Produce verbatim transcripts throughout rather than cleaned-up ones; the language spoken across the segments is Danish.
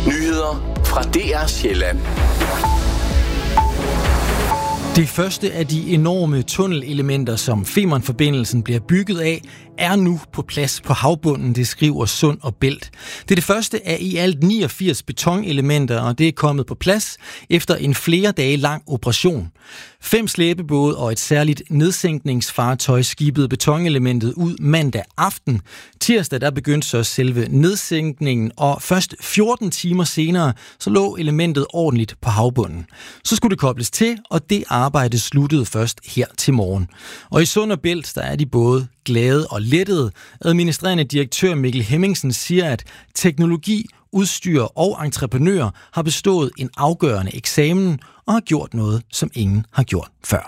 Nyheder fra D R Sjælland. Det første af de enorme tunnelelementer, som Femernforbindelsen bliver bygget af, er nu på plads på havbunden, det skriver Sund og Bælt. Det er det første af i alt niogfirs betonelementer, og det er kommet på plads efter en flere dage lang operation. Fem slæbebåde og et særligt nedsænkningsfartøj skibede betonelementet ud mandag aften. Tirsdag der begyndte så selve nedsænkningen, og først fjorten timer senere så lå elementet ordentligt på havbunden. Så skulle det kobles til, og det arbejde sluttede først her til morgen. Og i Sund og Bælt der er de både glade og lettede. Administrerende direktør Mikkel Hemmingsen siger, at teknologi, udstyr og entreprenører har bestået en afgørende eksamen og har gjort noget, som ingen har gjort før.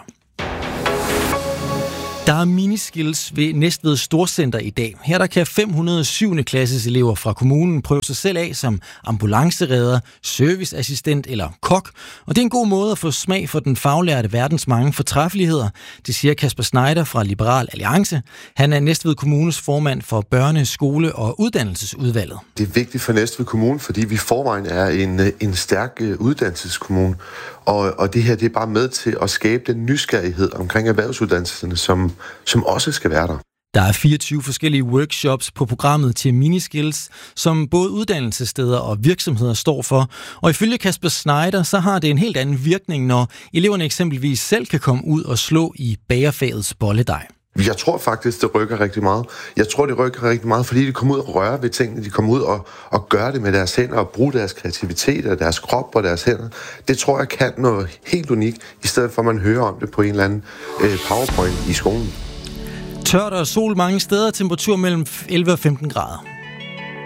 Der er miniskills ved Næstved Storcenter i dag. Her der kan fem hundrede syvende klasses elever fra kommunen prøve sig selv af som ambulanceredder, serviceassistent eller kok. Og det er en god måde at få smag for den faglærte verdens mange fortræffeligheder. Det siger Kasper Schneider fra Liberal Alliance. Han er Næstved Kommunes formand for børne-, skole- og uddannelsesudvalget. Det er vigtigt for Næstved Kommune, fordi vi forvejen er en, en stærk uddannelseskommune. Og, og det her det er bare med til at skabe den nysgerrighed omkring erhvervsuddannelserne, som, som også skal være der. Der er fireogtyve forskellige workshops på programmet til miniskills, som både uddannelsessteder og virksomheder står for. Og ifølge Kasper Schneider, så har det en helt anden virkning, når eleverne eksempelvis selv kan komme ud og slå i bagerfagets bolledej. Jeg tror faktisk, det rykker rigtig meget. Jeg tror, det rykker rigtig meget, fordi de kommer ud og rører ved tingene. De kommer ud og, og gør det med deres hænder og bruger deres kreativitet og deres krop og deres hænder. Det tror jeg kan noget helt unikt, i stedet for at man hører om det på en eller anden øh, PowerPoint i skolen. Tørt og sol mange steder, temperatur mellem elleve og femten grader.